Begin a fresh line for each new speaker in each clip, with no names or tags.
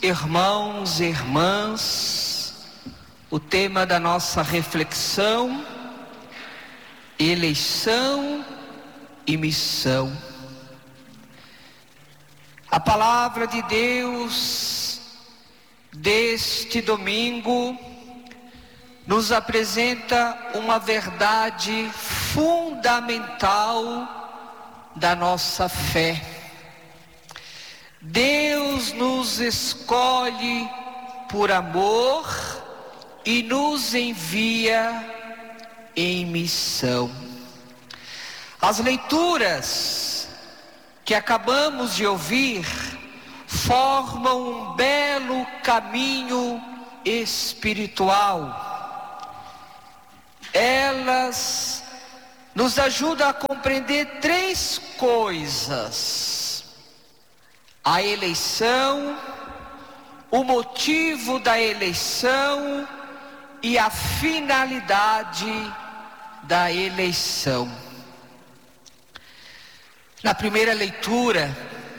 irmãos e irmãs, o tema da nossa reflexão: eleição e missão. A palavra de Deus deste domingo nos apresenta uma verdade fundamental da nossa fé. Deus nos escolhe por amor e nos envia em missão. As leituras que acabamos de ouvir formam um belo caminho espiritual. Elas nos ajudam a compreender três coisas: a eleição, o motivo da eleição e a finalidade da eleição. Na primeira leitura,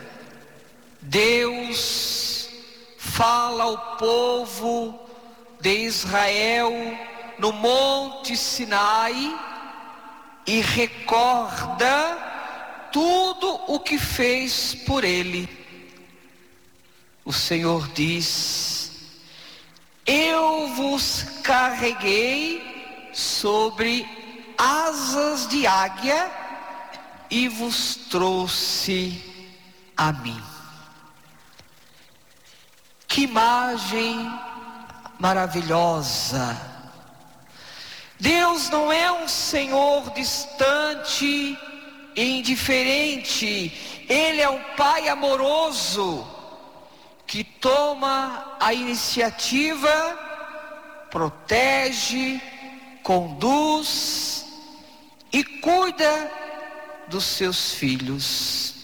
Deus fala ao povo de Israel no Monte Sinai e recorda tudo o que fez por ele. O Senhor diz: eu vos carreguei sobre asas de águia e vos trouxe a mim. Que imagem maravilhosa! Deus não é um Senhor distante e indiferente. Ele é um Pai amoroso que toma a iniciativa, protege, conduz e cuida dos seus filhos.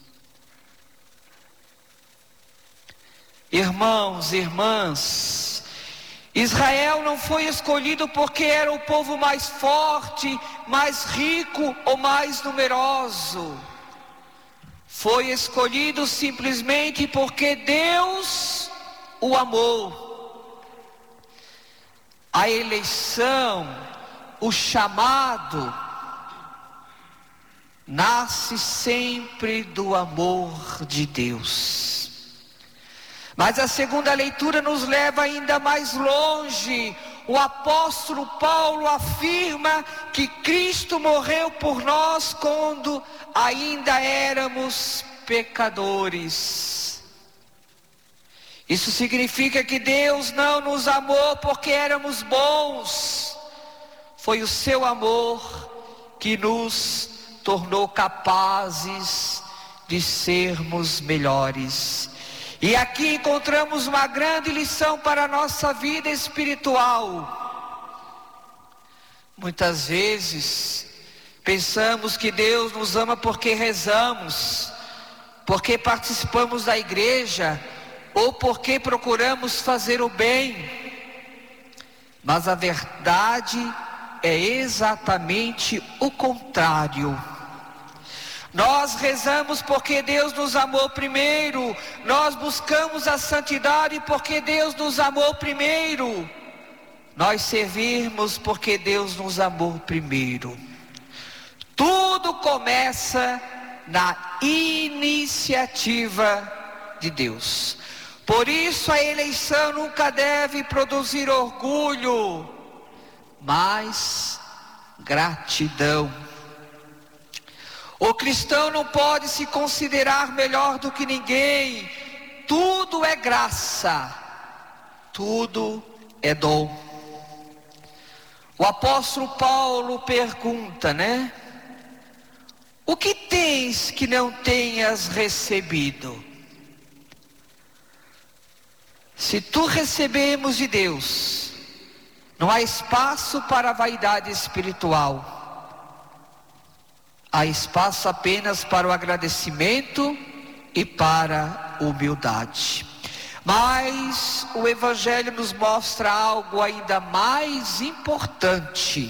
Irmãos e irmãs, Israel não foi escolhido porque era o povo mais forte, mais rico ou mais numeroso. Foi escolhido simplesmente porque Deus o amou. A eleição, o chamado, nasce sempre do amor de Deus. Mas a segunda leitura nos leva ainda mais longe. O apóstolo Paulo afirma que Cristo morreu por nós quando ainda éramos pecadores. Isso significa que Deus não nos amou porque éramos bons. Foi o seu amor que nos tornou capazes de sermos melhores. E aqui encontramos uma grande lição para a nossa vida espiritual. Muitas vezes pensamos que Deus nos ama porque rezamos, porque participamos da igreja ou porque procuramos fazer o bem. Mas a verdade é exatamente o contrário. Nós rezamos porque Deus nos amou primeiro. Nós buscamos a santidade porque Deus nos amou primeiro. Nós servimos porque Deus nos amou primeiro. Tudo começa na iniciativa de Deus. Por isso a eleição nunca deve produzir orgulho, mas gratidão. O cristão não pode se considerar melhor do que ninguém. Tudo é graça, tudo é dom. O apóstolo Paulo pergunta, o que tens que não tenhas recebido? Se tu recebemos de Deus, não há espaço para a vaidade espiritual. Há espaço apenas para o agradecimento e para a humildade. Mas o Evangelho nos mostra algo ainda mais importante.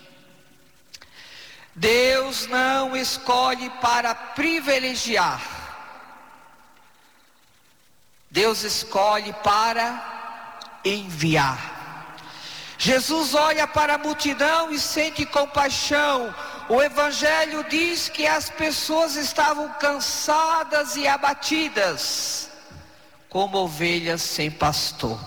Deus não escolhe para privilegiar. Deus escolhe para enviar. Jesus olha para a multidão e sente compaixão. O Evangelho diz que as pessoas estavam cansadas e abatidas, como ovelhas sem pastor.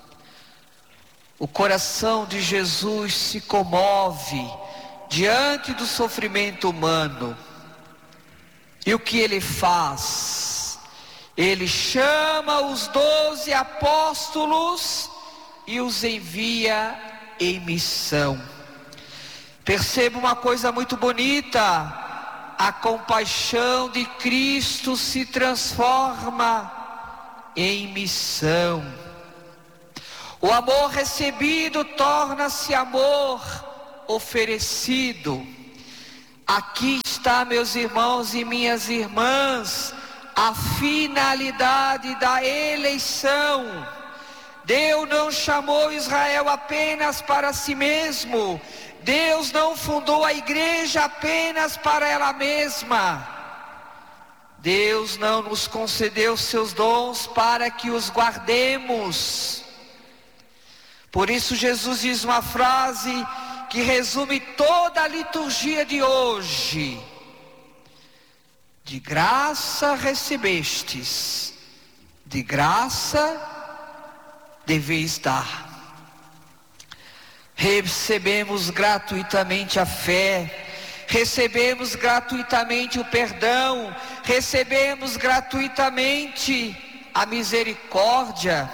O coração de Jesus se comove diante do sofrimento humano. E o que ele faz? Ele chama os 12 apóstolos e os envia em missão. Perceba uma coisa muito bonita: a compaixão de Cristo se transforma em missão. O amor recebido torna-se amor oferecido. Aqui está, meus irmãos e minhas irmãs, a finalidade da eleição. Deus não chamou Israel apenas para si mesmo. Deus não fundou a igreja apenas para ela mesma. Deus não nos concedeu seus dons para que os guardemos. Por isso Jesus diz uma frase que resume toda a liturgia de hoje: de graça recebestes, de graça deveis dar. Recebemos gratuitamente a fé, recebemos gratuitamente o perdão, recebemos gratuitamente a misericórdia,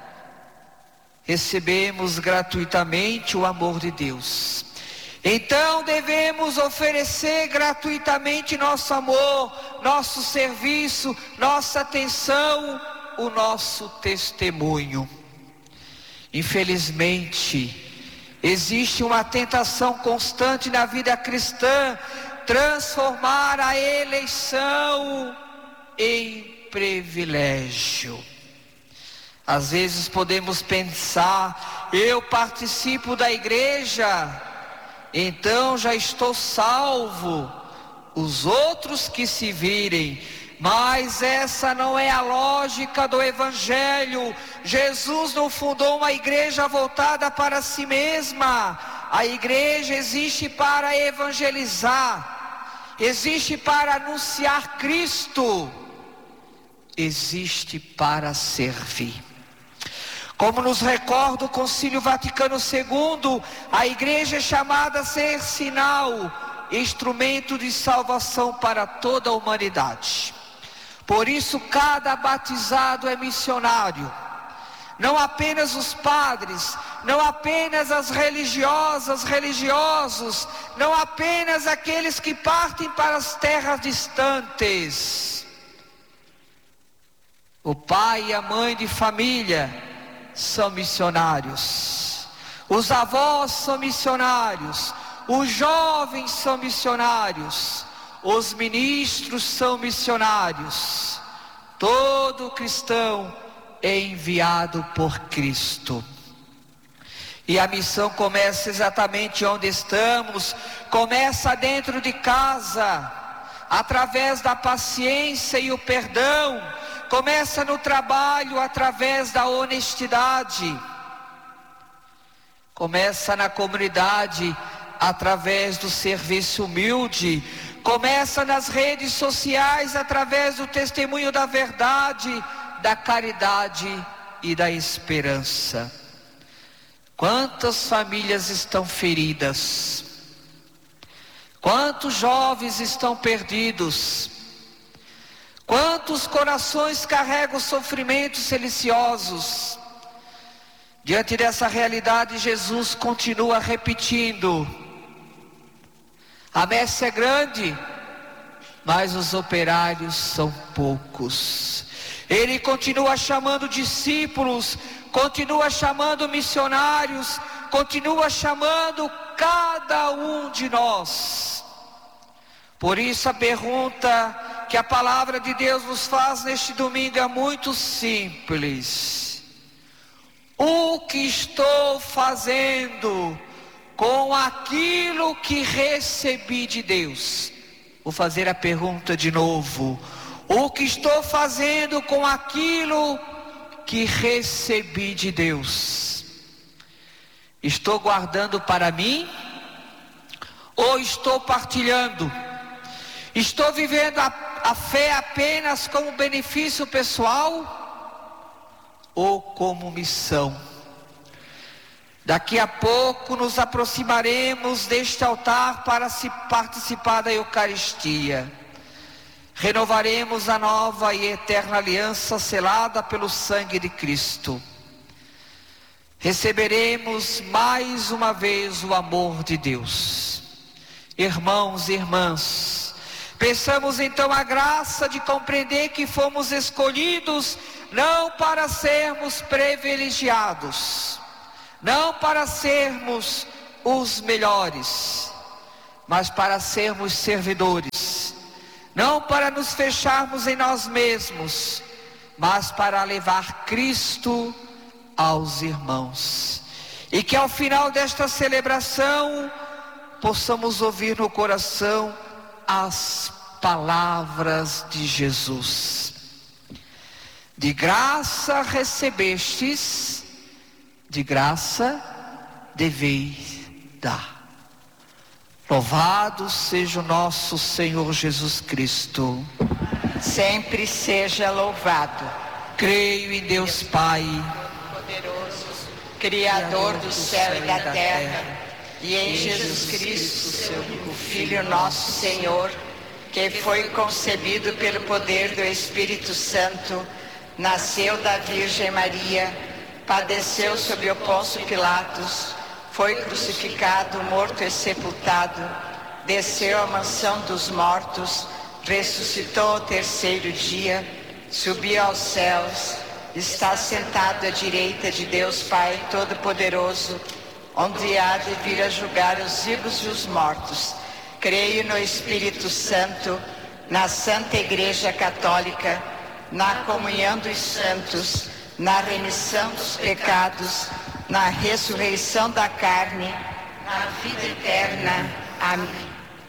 recebemos gratuitamente o amor de Deus. Então devemos oferecer gratuitamente nosso amor, nosso serviço, nossa atenção, o nosso testemunho. Infelizmente, existe uma tentação constante na vida cristã, transformar a eleição em privilégio. Às vezes podemos pensar: eu participo da igreja, então já estou salvo, os outros que se virem. Mas essa não é a lógica do Evangelho. Jesus não fundou uma igreja voltada para si mesma. A igreja existe para evangelizar, existe para anunciar Cristo, existe para servir. Como nos recorda o Concílio Vaticano II, a igreja é chamada a ser sinal, instrumento de salvação para toda a humanidade. Por isso cada batizado é missionário. Não apenas os padres, não apenas as religiosas, religiosos, não apenas aqueles que partem para as terras distantes. O pai e a mãe de família são missionários. Os avós são missionários. Os jovens são missionários. Os ministros são missionários. Todo cristão é enviado por Cristo. E a missão começa exatamente onde estamos. Começa dentro de casa, através da paciência e o perdão. Começa no trabalho, através da honestidade. Começa na comunidade, através do serviço humilde. Começa nas redes sociais, através do testemunho da verdade, da caridade e da esperança. Quantas famílias estão feridas? Quantos jovens estão perdidos? Quantos corações carregam sofrimentos silenciosos? Diante dessa realidade, Jesus continua repetindo: a messe é grande, mas os operários são poucos. Ele continua chamando discípulos, continua chamando missionários, continua chamando cada um de nós. Por isso a pergunta que a palavra de Deus nos faz neste domingo é muito simples: o que estou fazendo com aquilo que recebi de Deus? Vou fazer a pergunta de novo: o que estou fazendo com aquilo que recebi de Deus, estou guardando para mim ou estou partilhando? Estou vivendo a fé apenas como benefício pessoal ou como missão? Daqui a pouco nos aproximaremos deste altar para se participar da Eucaristia. Renovaremos a nova e eterna aliança selada pelo sangue de Cristo. Receberemos mais uma vez o amor de Deus. Irmãos e irmãs, peçamos então a graça de compreender que fomos escolhidos não para sermos privilegiados, não para sermos os melhores, mas para sermos servidores, não para nos fecharmos em nós mesmos, mas para levar Cristo aos irmãos. E que ao final desta celebração possamos ouvir no coração as palavras de Jesus: de graça recebestes, de graça deveis dar. Louvado seja o nosso Senhor Jesus Cristo.
Sempre seja louvado.
Creio em Deus Pai,
Poderoso, Criador do céu e da terra, e em Jesus Cristo, seu único Filho, nosso Senhor, que foi concebido pelo poder do Espírito Santo, nasceu da Virgem Maria, padeceu sob o Pôncio Pilatos, foi crucificado, morto e sepultado, desceu à mansão dos mortos, ressuscitou ao terceiro dia, subiu aos céus, está sentado à direita de Deus Pai Todo-Poderoso, onde há de vir a julgar os vivos e os mortos. Creio no Espírito Santo, na Santa Igreja Católica, na comunhão dos santos, na remissão dos pecados, na ressurreição da carne, na vida eterna. Amém.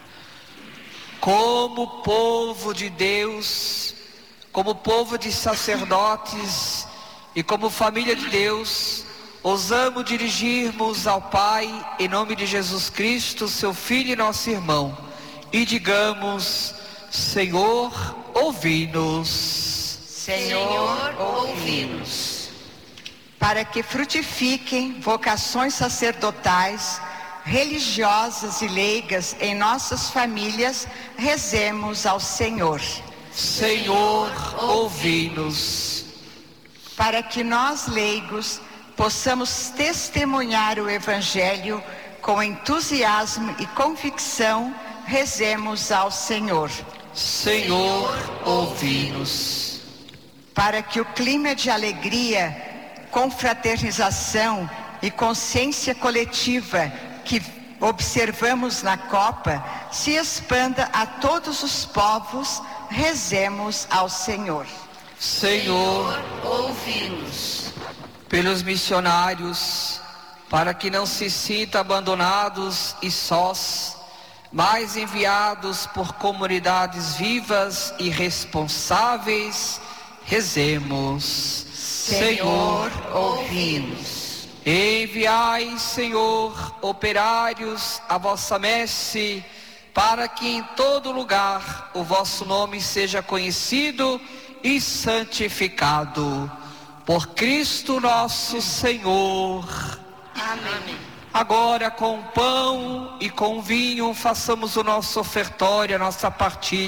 como povo de Deus, como povo de sacerdotes e como família de Deus, ousamos dirigirmos ao Pai em nome de Jesus Cristo, seu Filho e nosso irmão, e digamos: Senhor, ouvi-nos.
Senhor, ouvi-nos. Para que frutifiquem vocações sacerdotais, religiosas e leigas em nossas famílias, rezemos ao Senhor.
Senhor, ouvi-nos.
Para que nós, leigos, possamos testemunhar o Evangelho com entusiasmo e convicção, rezemos ao Senhor.
Senhor, ouvi-nos.
Para que o clima de alegria, confraternização e consciência coletiva que observamos na Copa se expanda a todos os povos, rezemos ao Senhor.
Senhor,
ouvi-nos.
Pelos missionários, para que não se sintam abandonados e sós, mas enviados por comunidades vivas e responsáveis, rezemos.
Senhor, ouvi-nos.
Enviai, Senhor, operários à vossa messe, para que em todo lugar o vosso nome seja conhecido e santificado. Por Cristo nosso Senhor.
Amém.
Agora, com o pão e com o vinho, façamos o nosso ofertório, a nossa partilha.